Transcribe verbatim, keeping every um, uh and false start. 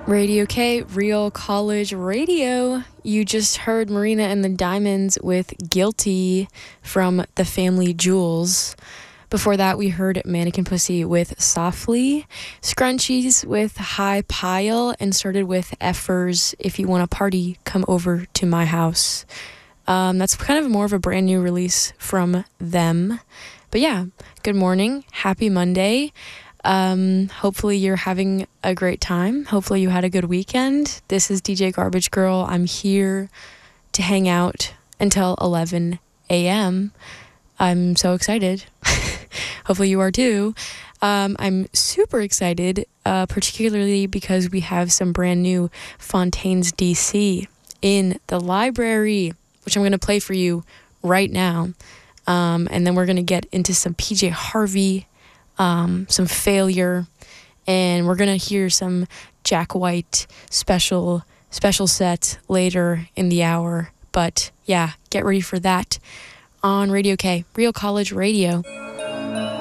Radio K, Real College Radio. You just heard Marina and the Diamonds with Guilty from the Family Jewels. Before that, we heard Mannequin Pussy with Softly, Scrunchies with High Pile, and started with Effers, If You Want a Party, Come Over to My House. Um, that's kind of more of a brand new release from them. But yeah, good morning. Happy Monday. Um, hopefully you're having a great time. Hopefully you had a good weekend. This is D J Garbage Girl. I'm here to hang out until eleven a.m. I'm so excited. Hopefully you are too. Um, I'm super excited, uh, particularly because we have some brand new Fontaines D C in the library, which I'm going to play for you right now. Um, and then we're going to get into some P J Harvey, um, some Failure, and we're going to hear some Jack White special special set later in the hour. But yeah, get ready for that on Radio K, Real College Radio.